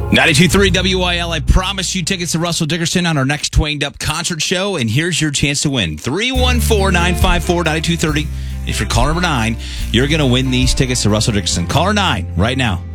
92.3 WIL. I promise you tickets to Russell Dickerson on our next Twained Up concert show, and here's your chance to win. 314-954-9230. If you're caller number 9, you're going to win these tickets to Russell Dickerson. Caller 9 right now.